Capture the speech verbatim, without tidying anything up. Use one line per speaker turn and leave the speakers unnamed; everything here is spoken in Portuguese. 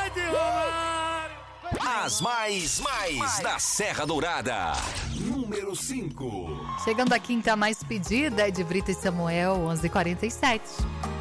Pode rolar!
As mais, mais, mais da Serra Dourada. Número cinco.
Chegando a quinta mais pedida é de Brito e Samuel, onze e quarenta e sete.